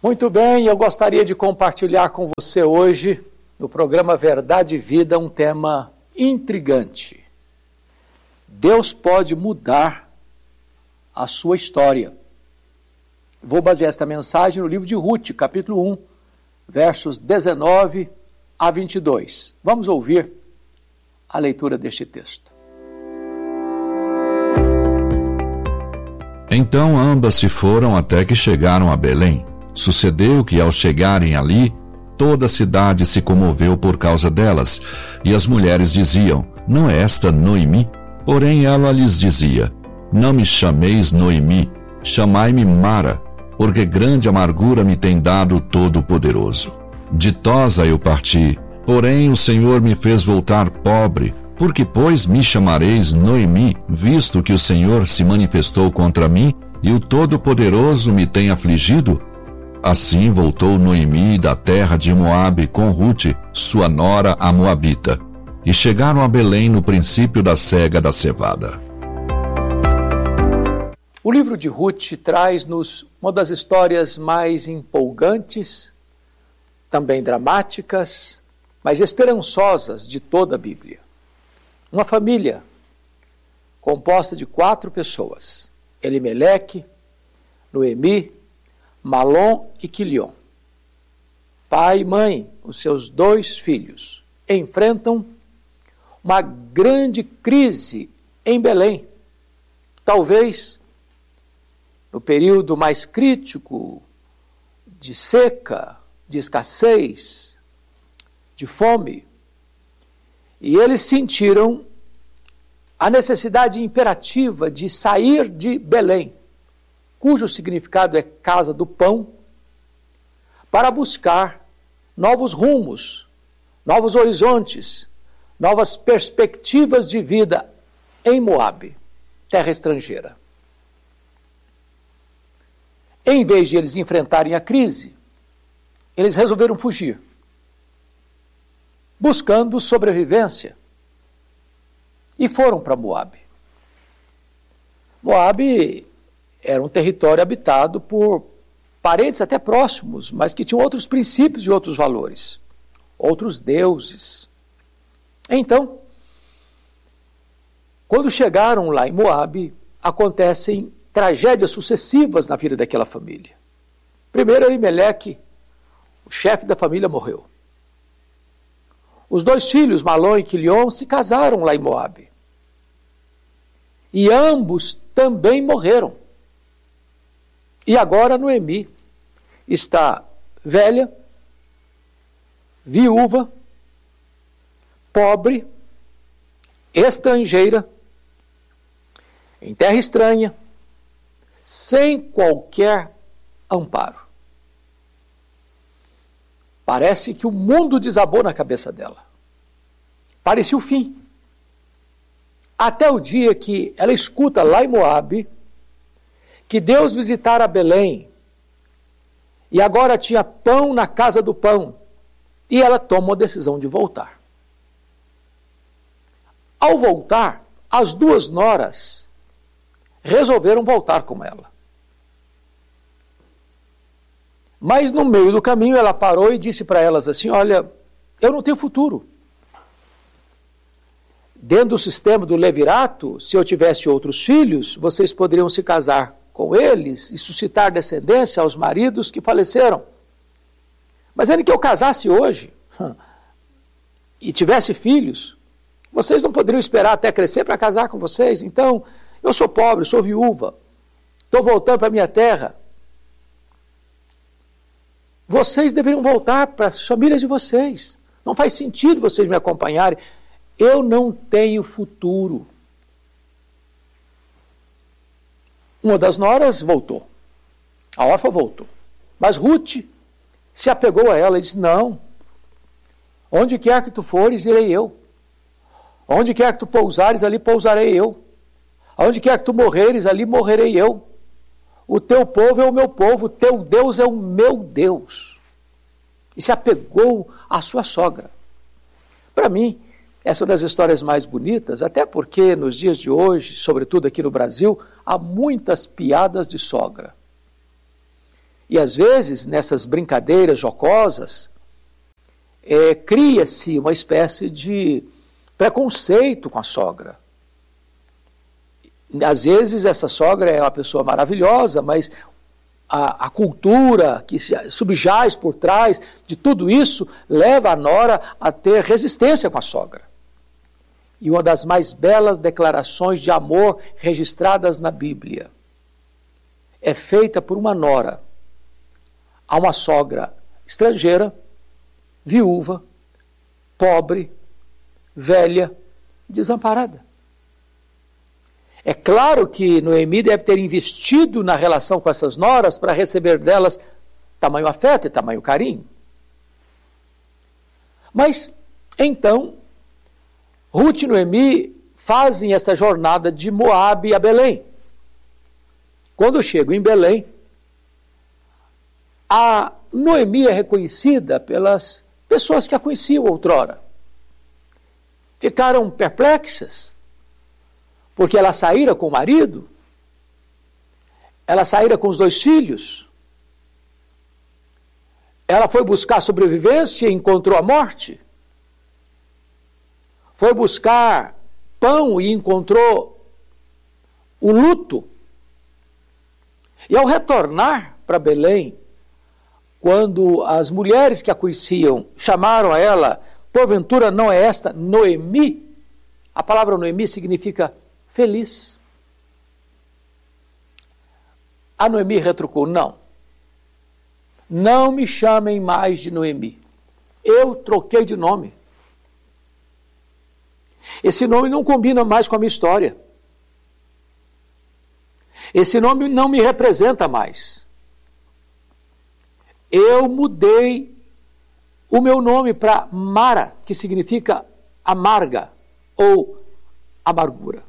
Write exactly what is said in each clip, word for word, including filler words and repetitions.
Muito bem, eu gostaria de compartilhar com você hoje, no programa Verdade e Vida, um tema intrigante. Deus pode mudar a sua história. Vou basear esta mensagem no livro de Ruth, capítulo um, versos dezenove a vinte e dois. Vamos ouvir a leitura deste texto. Então ambas se foram até que chegaram a Belém. Sucedeu que, ao chegarem ali, toda a cidade se comoveu por causa delas, e as mulheres diziam: não é esta Noemi? Porém ela lhes dizia: não me chameis Noemi, chamai-me Mara, porque grande amargura me tem dado o Todo-Poderoso. Ditosa eu parti, porém o Senhor me fez voltar pobre. Porque, pois, me chamareis Noemi, visto que o Senhor se manifestou contra mim, e o Todo-Poderoso me tem afligido? Assim voltou Noemi da terra de Moabe com Ruth, sua nora, a Moabita, e chegaram a Belém no princípio da cega da cevada. O livro de Ruth traz-nos uma das histórias mais empolgantes, também dramáticas, mas esperançosas de toda a Bíblia. Uma família composta de quatro pessoas: Elimeleque, Noemi, Malom e Quilion. Pai e mãe, os seus dois filhos, enfrentam uma grande crise em Belém. Talvez no período mais crítico de seca, de escassez, de fome. E eles sentiram a necessidade imperativa de sair de Belém, cujo significado é casa do pão, para buscar novos rumos, novos horizontes, novas perspectivas de vida em Moabe, terra estrangeira. Em vez de eles enfrentarem a crise, eles resolveram fugir, buscando sobrevivência, e foram para Moabe. Moabe era um território habitado por parentes até próximos, mas que tinham outros princípios e outros valores, outros deuses. Então, quando chegaram lá em Moabe, acontecem tragédias sucessivas na vida daquela família. Primeiro, Elimeleque, o chefe da família, morreu. Os dois filhos, Malom e Quilion, se casaram lá em Moabe. E ambos também morreram. E agora Noemi está velha, viúva, pobre, estrangeira, em terra estranha, sem qualquer amparo. Parece que o mundo desabou na cabeça dela. Parecia o fim. Até o dia que ela escuta lá em Moabe que Deus visitara Belém e agora tinha pão na casa do pão, e ela toma a decisão de voltar. Ao voltar, as duas noras resolveram voltar com ela. Mas no meio do caminho ela parou e disse para elas assim: olha, eu não tenho futuro. Dentro do sistema do levirato, se eu tivesse outros filhos, vocês poderiam se casar com eles e suscitar descendência aos maridos que faleceram. Mas ainda que eu casasse hoje e tivesse filhos, vocês não poderiam esperar até crescer para casar com vocês. Então, eu sou pobre, sou viúva, estou voltando para a minha terra. Vocês deveriam voltar para as famílias de vocês. Não faz sentido vocês me acompanharem. Eu não tenho futuro. Uma das noras voltou. A órfã voltou. Mas Ruth se apegou a ela e disse: não, onde quer que tu fores, irei eu. Onde quer que tu pousares, ali pousarei eu. Onde quer que tu morreres, ali morrerei eu. O teu povo é o meu povo, o teu Deus é o meu Deus. E se apegou à sua sogra. Para mim, essa é uma das histórias mais bonitas, até porque nos dias de hoje, sobretudo aqui no Brasil, há muitas piadas de sogra. E às vezes, nessas brincadeiras jocosas, é, cria-se uma espécie de preconceito com a sogra. Às vezes essa sogra é uma pessoa maravilhosa, mas a, a cultura que se subjaz por trás de tudo isso leva a nora a ter resistência com a sogra. E uma das mais belas declarações de amor registradas na Bíblia é feita por uma nora a uma sogra estrangeira, viúva, pobre, velha, desamparada. É claro que Noemi deve ter investido na relação com essas noras para receber delas tamanho afeto e tamanho carinho. Mas, então, Ruth e Noemi fazem essa jornada de Moabe a Belém. Quando chegam em Belém, a Noemi é reconhecida pelas pessoas que a conheciam outrora. Ficaram perplexas, porque ela saíra com o marido, ela saíra com os dois filhos, ela foi buscar sobrevivência e encontrou a morte, foi buscar pão e encontrou o luto. E ao retornar para Belém, quando as mulheres que a conheciam chamaram a ela, porventura não é esta Noemi? A palavra Noemi significa feliz. A Noemi retrucou, não. Não me chamem mais de Noemi. Eu troquei de nome. Esse nome não combina mais com a minha história. Esse nome não me representa mais. Eu mudei o meu nome para Mara, que significa amarga ou amargura.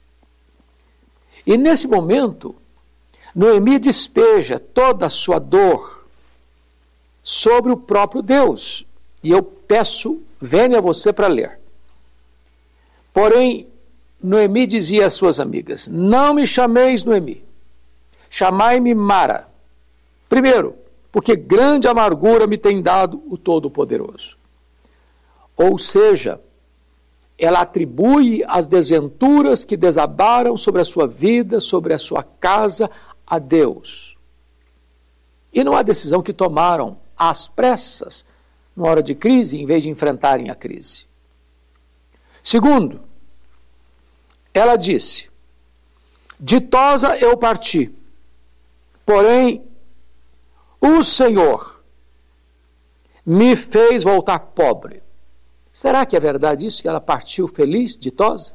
E nesse momento, Noemi despeja toda a sua dor sobre o próprio Deus. E eu peço, venha a você para ler. Porém, Noemi dizia às suas amigas, não me chameis Noemi, chamai-me Mara. Primeiro, porque grande amargura me tem dado o Todo-Poderoso. Ou seja, ela atribui as desventuras que desabaram sobre a sua vida, sobre a sua casa, a Deus. E não há decisão que tomaram às pressas, numa hora de crise, em vez de enfrentarem a crise. Segundo, ela disse, ditosa eu parti, porém o Senhor me fez voltar pobre. Será que é verdade isso, que ela partiu feliz, ditosa?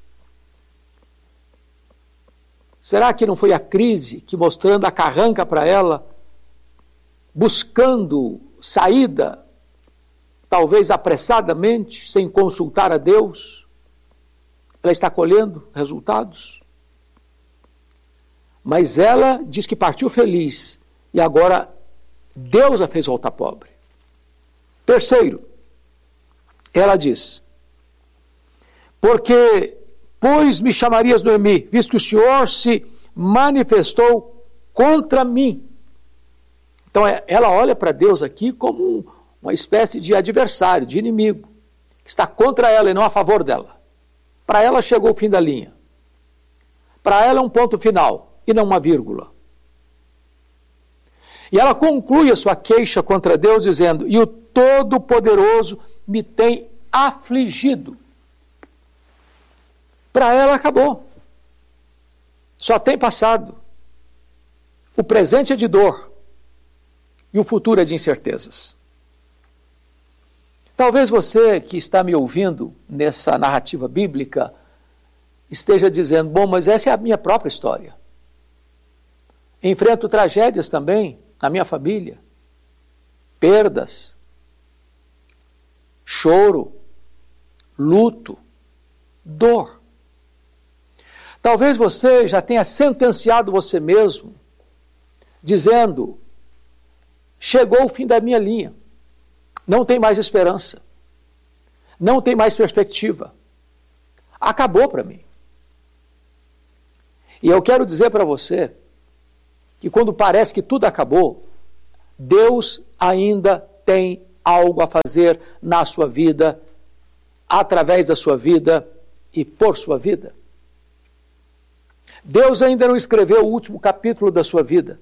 Será que não foi a crise que, mostrando a carranca para ela, buscando saída, talvez apressadamente, sem consultar a Deus, ela está colhendo resultados? Mas ela diz que partiu feliz e agora Deus a fez voltar pobre. Terceiro, ela diz, porque, pois me chamarias Noemi, visto que o Senhor se manifestou contra mim. Então ela olha para Deus aqui como uma espécie de adversário, de inimigo, que está contra ela e não a favor dela. Para ela chegou o fim da linha. Para ela é um ponto final e não uma vírgula. E ela conclui a sua queixa contra Deus dizendo, e o Todo-Poderoso me tem afligido. Para ela acabou. Só tem passado. O presente é de dor e o futuro é de incertezas. Talvez você que está me ouvindo nessa narrativa bíblica esteja dizendo, bom, mas essa é a minha própria história. Enfrento tragédias também na minha família, perdas, choro, luto, dor. Talvez você já tenha sentenciado você mesmo, dizendo, chegou o fim da minha linha, não tem mais esperança, não tem mais perspectiva, acabou para mim. E eu quero dizer para você que quando parece que tudo acabou, Deus ainda tem algo a fazer na sua vida, através da sua vida e por sua vida. Deus ainda não escreveu o último capítulo da sua vida.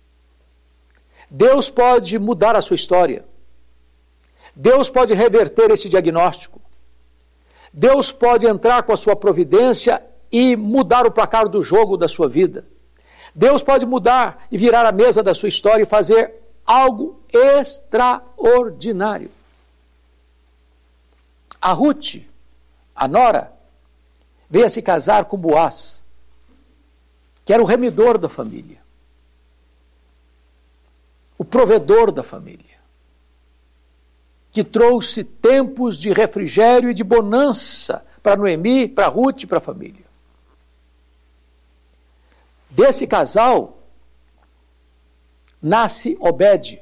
Deus pode mudar a sua história. Deus pode reverter esse diagnóstico. Deus pode entrar com a sua providência e mudar o placar do jogo da sua vida. Deus pode mudar e virar a mesa da sua história e fazer algo extraordinário. A Ruth, a nora, veio a se casar com Boaz, que era o remidor da família, o provedor da família, que trouxe tempos de refrigério e de bonança para Noemi, para Ruth e para a família. Desse casal nasce Obed.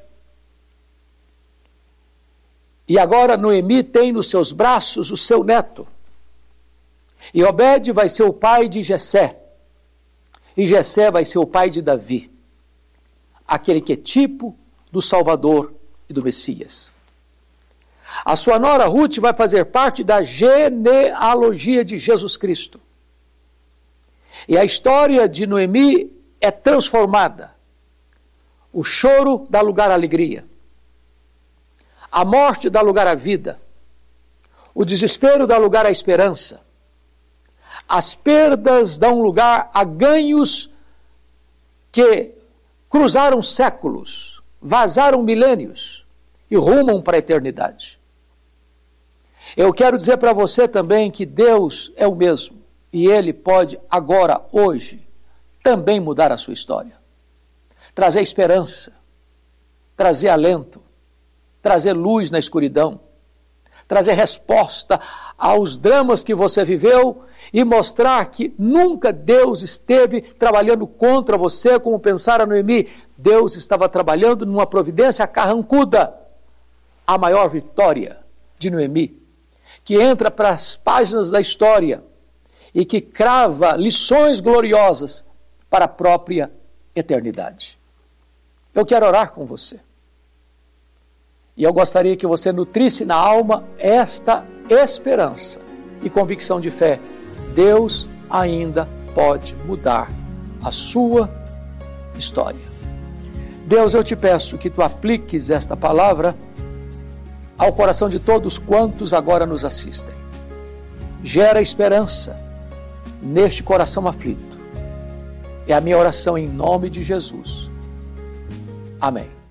E agora Noemi tem nos seus braços o seu neto. E Obed vai ser o pai de Jessé. E Jessé vai ser o pai de Davi, aquele que é tipo do Salvador e do Messias. A sua nora Ruth vai fazer parte da genealogia de Jesus Cristo. E a história de Noemi é transformada. O choro dá lugar à alegria. A morte dá lugar à vida. O desespero dá lugar à esperança. As perdas dão lugar a ganhos que cruzaram séculos, vazaram milênios e rumam para a eternidade. Eu quero dizer para você também que Deus é o mesmo e Ele pode agora, hoje, também mudar a sua história. Trazer esperança, trazer alento, trazer luz na escuridão, trazer resposta aos dramas que você viveu e mostrar que nunca Deus esteve trabalhando contra você, como pensara Noemi. Deus estava trabalhando numa providência carrancuda. A maior vitória de Noemi, que entra para as páginas da história e que crava lições gloriosas para a própria eternidade. Eu quero orar com você. E eu gostaria que você nutrisse na alma esta esperança e convicção de fé. Deus ainda pode mudar a sua história. Deus, eu te peço que tu apliques esta palavra ao coração de todos quantos agora nos assistem. Gera esperança neste coração aflito. É a minha oração em nome de Jesus. Amém.